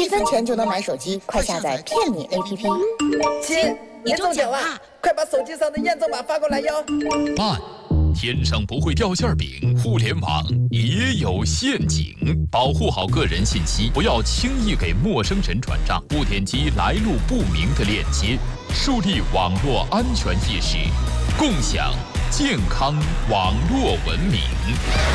1分钱就能买手机，快下载骗你 APP。 亲，你中奖啦！快把手机上的验证码发过来哟。 慢，天上不会掉馅饼，互联网也有陷阱，保护好个人信息，不要轻易给陌生人转账，不点击来路不明的链接，树立网络安全意识，共享健康网络文明。